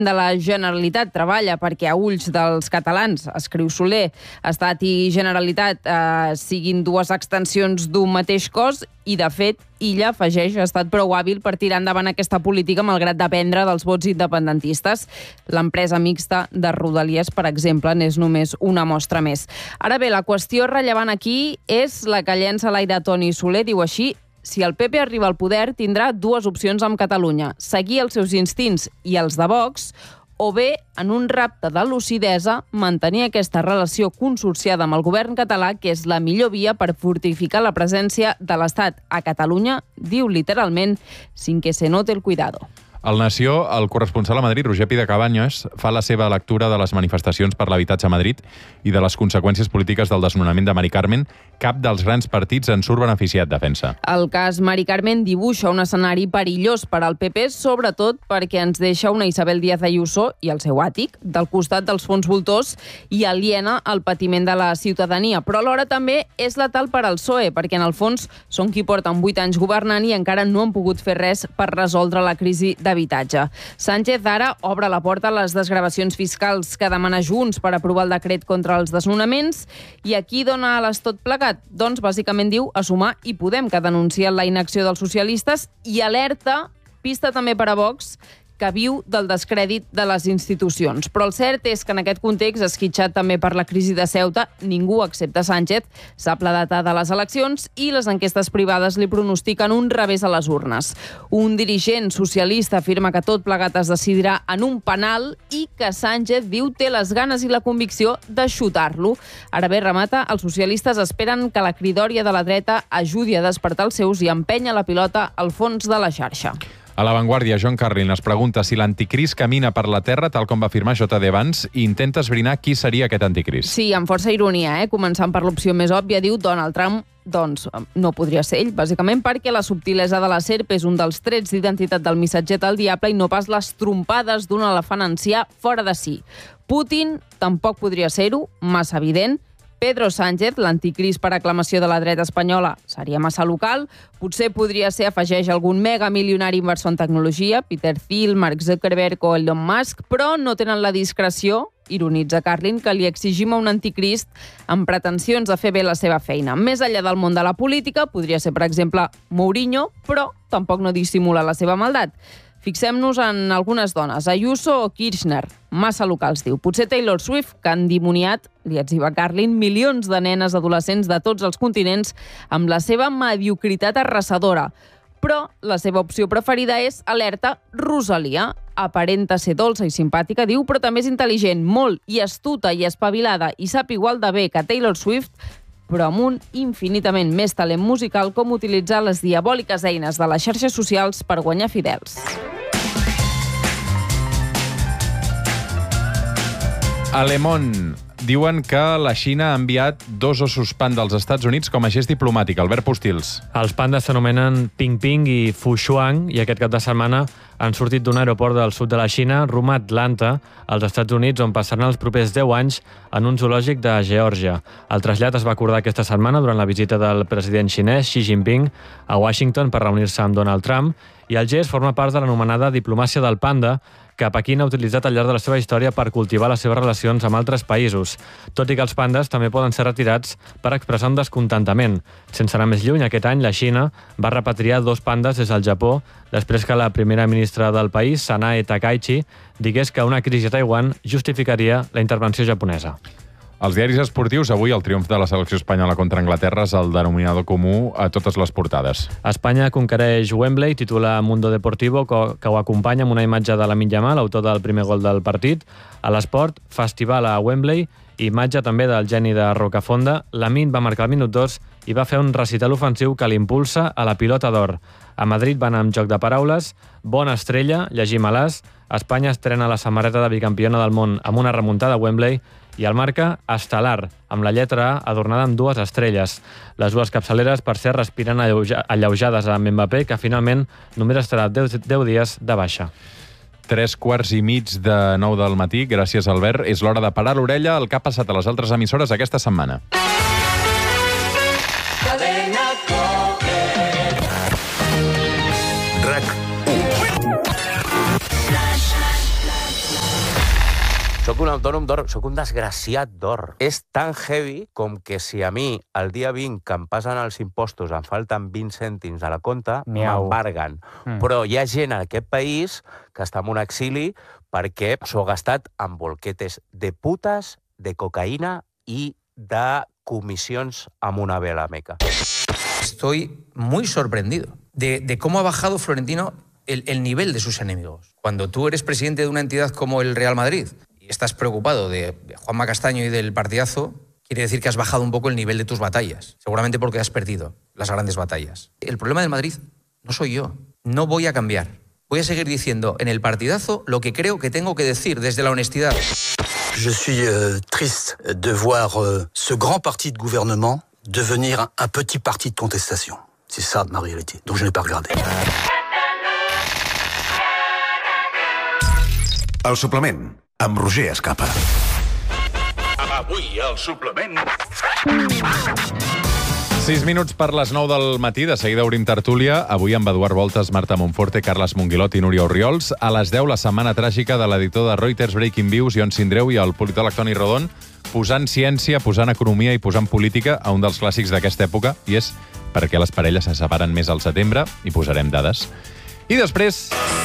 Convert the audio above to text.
de la Generalitat treballa perquè a ulls dels catalans, escriu Soler, Estat i Generalitat siguin dues extensions d'un mateix cos i, de fet, Illa afegeix ha estat prou hàbil per tirar endavant aquesta política malgrat dependre dels vots independentistes. L'empresa mixta de Rodalies, per exemple, n'és només una mostra més. Ara bé, la qüestió rellevant aquí és la que llença a l'aire Toni Soler, diu així: si el PP arriba al poder, tindrà dues opcions amb Catalunya: seguir els seus instints i els de Vox, o bé, en un rapte de lucidesa, mantenir aquesta relació consorciada amb el govern català, que és la millor via per fortificar la presència de l'Estat a Catalunya, diu literalment, sin que se note el cuidado. Al Nació, el corresponsal a Madrid, Roger Pidecabanyes, fa la seva lectura de les manifestacions per l'habitatge a Madrid i de les conseqüències polítiques del desnonament de Mari Carmen. Cap dels grans partits en surt beneficiat, defensa. El cas Mari Carmen dibuixa un escenari perillós per al PP, sobretot perquè ens deixa una Isabel Díaz Ayuso i el seu àtic del costat dels fons voltors i aliena al patiment de la ciutadania. Però alhora també és letal per al PSOE, perquè en el fons són qui porten 8 anys governant i encara no han pogut fer res per resoldre la crisi d'habitatge. Sánchez ara obre la porta a les desgravacions fiscals que demana Junts per aprovar el decret contra els desnonaments. I aquí dona a les tot plegat? Doncs bàsicament diu a Sumar i Podem, que denuncien la inacció dels socialistes, i alerta, pista també per a Vox, que viu del descrèdit de les institucions. Però el cert és que en aquest context, esquitxat també per la crisi de Ceuta, ningú, excepte Sánchez, sap la data de les eleccions i les enquestes privades li pronostiquen un revés a les urnes. Un dirigent socialista afirma que tot plegat es decidirà en un penal i que Sánchez, diu, té les ganes i la convicció de xutar-lo. Ara bé, remata, els socialistes esperen que la cridòria de la dreta ajudi a despertar els seus i empenya la pilota al fons de la xarxa. A La Vanguardia, John Carlin es pregunta si l'anticrist camina per la Terra, tal com va afirmar J.D. Vance, i intenta esbrinar qui seria aquest anticrist. Sí, amb força ironia, començant per l'opció més òbvia, diu Donald Trump. Doncs no podria ser ell, bàsicament perquè la subtilesa de la serp és un dels trets d'identitat del missatger del diable i no pas les trompades d'un elefant ancià fora de si. Putin tampoc podria ser-ho, massa evident. Pedro Sánchez, l'anticrist per aclamació de la dreta espanyola, seria massa local. Potser podria ser, afegeix, algun megamilionari inversor en tecnologia, Peter Thiel, Mark Zuckerberg o Elon Musk, però no tenen la discreció, ironitza Carlin, que li exigim a un anticrist amb pretensions de fer bé la seva feina. Més enllà del món de la política, podria ser, per exemple, Mourinho, però tampoc no dissimula la seva maldat. Fixem-nos en algunes dones, Ayuso o Kirchner, massa locals, diu. Potser Taylor Swift, que han endimoniat, li etziba Carlin, milions de nenes adolescents de tots els continents amb la seva mediocritat arrasadora. Però la seva opció preferida és, alerta, Rosalia. Aparenta ser dolça i simpàtica, diu, però també és intel·ligent, molt i astuta i espavilada i sap igual de bé que Taylor Swift, però amb un infinitament més talent musical com utilitzar les diabòliques eines de les xarxes socials per guanyar fidels. A Le Monde diuen que la Xina ha enviat 2 ossos panda als Estats Units com a gest diplomàtic. Albert Postils. Els pandes s'anomenen Ping Ping i Fushuang i aquest cap de setmana han sortit d'un aeroport del sud de la Xina rumb a Atlanta, als Estats Units, on passaran els propers 10 anys en un zoològic de Geòrgia. El trasllat es va acordar aquesta setmana durant la visita del president xinès Xi Jinping a Washington per reunir-se amb Donald Trump, i el gest forma part de l'anomenada diplomàcia del panda, que Pequín ha utilitzat al llarg de la seva història per cultivar les seves relacions amb altres països, tot i que els pandes també poden ser retirats per expressar un descontentament. Sense anar més lluny, aquest any la Xina va repatriar 2 pandes des del Japó després que la primera ministra del país, Sanae Takaichi, digués que una crisi a Taiwan justificaria la intervenció japonesa. Els diaris esportius, avui el triomf de la selecció espanyola contra Anglaterra és el denominador comú a totes les portades. Espanya conquereix Wembley, titula Mundo Deportivo, que ho acompanya amb una imatge de Lamine Yamal, autor del primer gol del partit. A l'esport, festival a Wembley, imatge també del geni de Rocafonda. Lamine va marcar al minut 2 i va fer un recital ofensiu que l'impulsa a la pilota d'or. A Madrid van amb joc de paraules, bona estrella, llegim a l'as, Espanya estrena la samarreta de bicampiona del món amb una remuntada a Wembley, i el marca Estelar, amb la lletra A adornada amb 2 estrelles. Les 2 capçaleres, per cert, respiren alleujades amb Mbappé, que finalment només estarà 10 dies de baixa. 3:15 del matí. Gràcies, Albert. És l'hora de parar l'orella al que ha passat a les altres emissores aquesta setmana. RAC Soc un autònom d'or, soc un desgraciat d'or. És tan heavy com que si a mi el dia 20 que em passen els impostos em falten 20 cèntims a la compta, m'embarguen. Però hi ha gent en aquest país que està en un exili perquè s'ho ha gastat en bolquetes de putes, de cocaïna i de comisiones a una vela meca. Estoy muy sorprendido de cómo ha bajado Florentino el nivel de sus enemigos. Cuando tú eres presidente de una entidad como el Real Madrid y estás preocupado de Juanma Castaño y del partidazo, quiere decir que has bajado un poco el nivel de tus batallas. Seguramente porque has perdido las grandes batallas. El problema del Madrid no soy yo. No voy a cambiar. Voy a seguir diciendo en el partidazo lo que creo que tengo que decir desde la honestidad. Je suis triste de voir ce grand parti de gouvernement devenir un petit parti de contestation. C'est ça ma réalité. Donc je n'ai pas regardé. El suplement, amb Roger Escapa. Avui, el suplement... 6 minuts per les 9 del matí. De seguida obrim tertúlia. Avui amb Eduard Voltes, Marta Monforte, Carles Monguilot i Núria Orriols. A les 10, la setmana tràgica de l'editor de Reuters Breaking Views, Jon Sindreu, i el politòleg Toni Rodon, posant ciència, posant economia i posant política a un dels clàssics d'aquesta època, i és perquè les parelles se separen més al setembre, i posarem dades. I després...